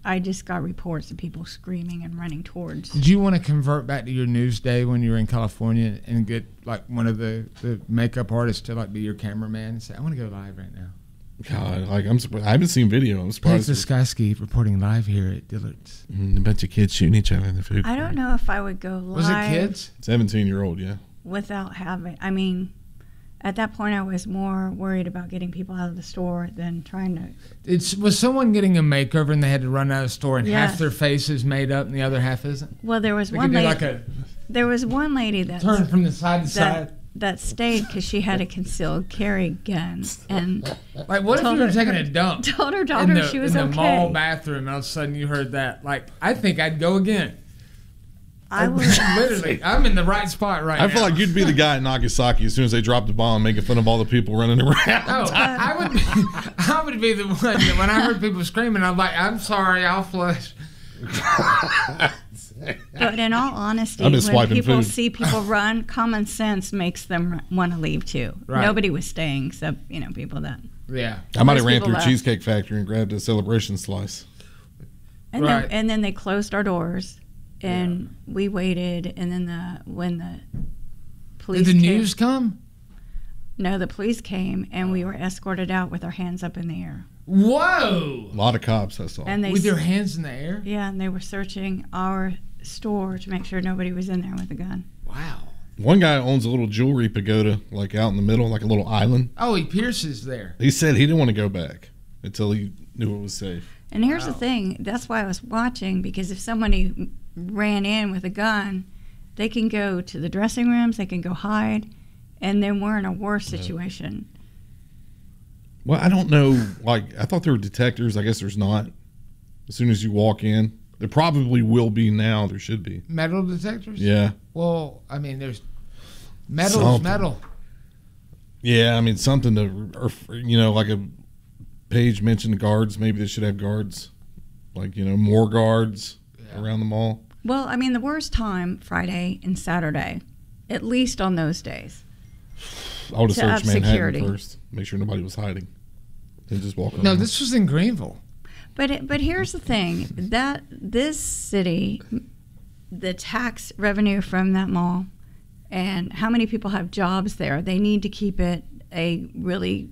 I just got reports of people screaming and running towards. Did you want to convert back to your news day when you were in California and get like one of the makeup artists to like be your cameraman and say, I want to go live right now? God, like I'm surprised. I haven't seen video. I'm surprised. Texas Skyski reporting live here at Dillard's. A bunch of kids shooting each other in the food I don't know if I would go live. Was it kids? 17-year-old, yeah. Without having, I mean, at that point I was more worried about getting people out of the store than trying to. Was someone getting a makeover and they had to run out of the store and Yes. half their face is made up and the other half isn't? Well, there was They one could do lady. like a There was one lady that turn from the side to side. that stayed because she had a concealed carry gun and Like, what if you were taking a dump told her in daughter the, she was in the okay. mall bathroom and all of a sudden you heard that? Like, I think I'd go again. I was Literally, I'm in the right spot right now. I feel like you'd be the guy in Nagasaki as soon as they dropped the bomb, making fun of all the people running around. Oh, I would be the one that when I heard people screaming, I'm like, I'm sorry, I'll flush. But in all honesty, I've been when swiping people food. see people run, common sense makes them want to leave too. Right. Nobody was staying except people that. Yeah. I might have Most ran people through left. Cheesecake Factory and grabbed a celebration slice. And Right. then they closed our doors, and we waited. And then when the police Did the came, news come? No, the police came, and we were escorted out with our hands up in the air. Whoa! A lot of cops, I saw. And they With your hands in the air? yeah, and they were searching our store to make sure nobody was in there with a gun. Wow. One guy owns a little jewelry pagoda, like out in the middle, like a little island. Oh, he pierces there. He said he didn't want to go back until he knew it was safe. And here's Wow. the thing, that's why I was watching, because if somebody ran in with a gun, they can go to the dressing rooms, they can go hide, and then we're in a worse situation. Well, I don't know. Like, I thought there were detectors. I guess there's not. As soon as you walk in, there probably will be now. There should be. Metal detectors? Yeah. Well, I mean, there's metal's Something. metal. Yeah, I mean, something to, or, like a page mentioned guards. Maybe they should have guards. Like, more guards around the mall. Well, I mean, the worst time, Friday and Saturday, at least on those days. I would have To up searched Manhattan security. first. Make sure nobody was hiding. Then just walk No, around. this was in Greenville. But here's the thing, that this city, the tax revenue from that mall and how many people have jobs there, they need to keep it a really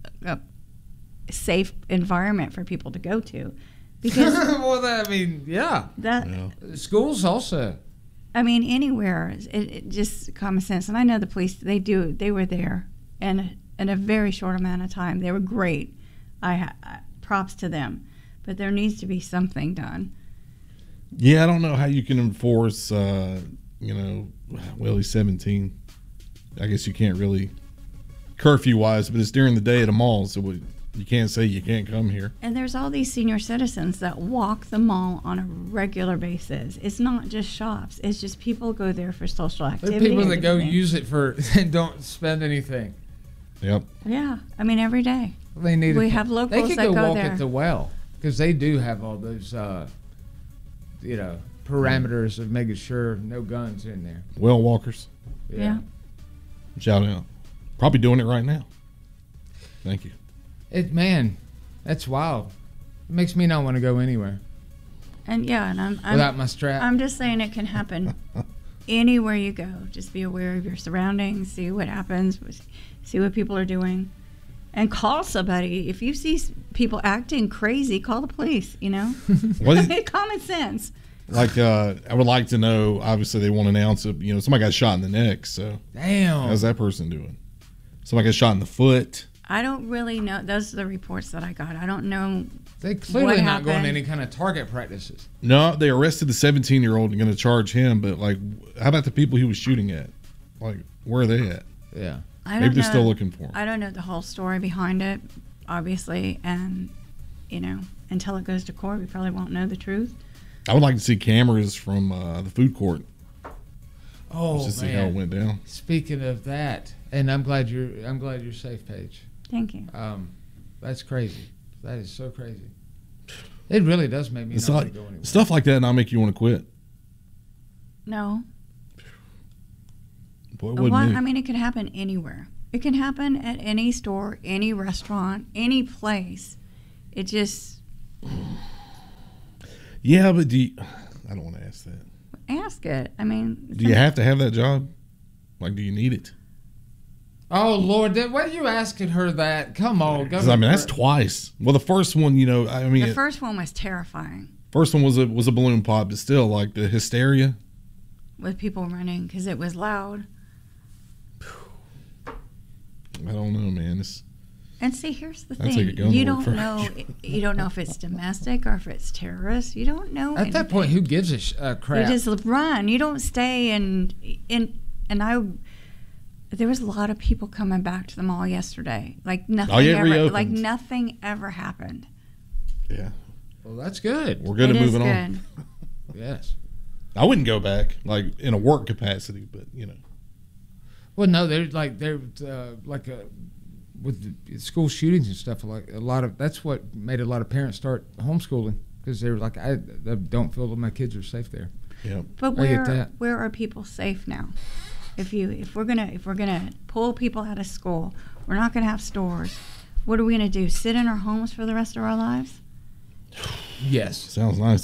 safe environment for people to go to. Because Well, I mean, yeah. that, Yeah. Schools also. I mean, anywhere, it just common sense. And I know the police, they were there in a very short amount of time. They were great. Props to them. But there needs to be something done. Yeah, I don't know how you can enforce, well, he's 17. I guess you can't really curfew-wise, but it's during the day at a mall, so you can't say you can't come here. And there's all these senior citizens that walk the mall on a regular basis. It's not just shops. It's just people go there for social There's activity. people and that go different things. use it for and don't spend anything. Yep. Yeah, I mean, every day. They need. We have locals They could that go go walk there. at the well because they do have all those, parameters of making sure no guns in there. Well walkers, Yeah. shout out. Probably doing it right now. Thank you. Man, that's wild. It makes me not want to go anywhere And yeah, and I'm without my strap. I'm just saying it can happen anywhere you go. Just be aware of your surroundings, see what happens, see what people are doing, and call somebody. If you see people acting crazy, call the police, What, Common sense. I would like to know, obviously they won't announce it, somebody got shot in the neck, so Damn. how's that person doing? Somebody got shot in the foot. I don't really know. Those are the reports that I got. I don't know. They clearly What not going to happened? any kind of target practices. No, they arrested the 17-year-old and going to charge him, but, how about the people he was shooting at? Like, where are they at? Yeah. I don't Maybe they're know. still looking for him. I don't know the whole story behind it, obviously, and until it goes to court, we probably won't know the truth. I would like to see cameras from the food court Oh just to see man. how it went down. Speaking of that, and I'm glad you're safe, Paige. Thank you. That's crazy. That is so crazy. It really does make me It's not like, want to go anywhere. stuff like that not make you want to quit. No. Boy, it wouldn't me. I mean, it could happen anywhere. It can happen at any store, any restaurant, any place. It just. Yeah, but I don't want to ask that. Ask it. I mean, Do you have to have that job? Like, do you need it? Oh Lord, why are you asking her that? Come on, go. Because I mean, that's twice. Well, the first one, I mean, the first one was terrifying first one was a balloon pop, but still, like the hysteria. with people running because it was loud. I don't know, man. And see, here's the I'd take a thing: gun you to work don't for know. You don't know if it's domestic or if it's terrorist. You don't know. At that point, who gives a crap? You just run. You don't stay and there was a lot of people coming back to the mall yesterday. Like nothing. Oh, yeah, it ever, reopened. like nothing ever happened. Yeah, Well, that's good. we're good It at is moving on. good. Yes. I wouldn't go back, like in a work capacity, but Well, no, they're with the school shootings and stuff. Like that's what made a lot of parents start homeschooling because they were like, I don't feel that my kids are safe there. yeah. But I get that. where are people safe now? If we're gonna pull people out of school, we're not gonna have stores. What are we gonna do? Sit in our homes for the rest of our lives? Yes. Sounds nice.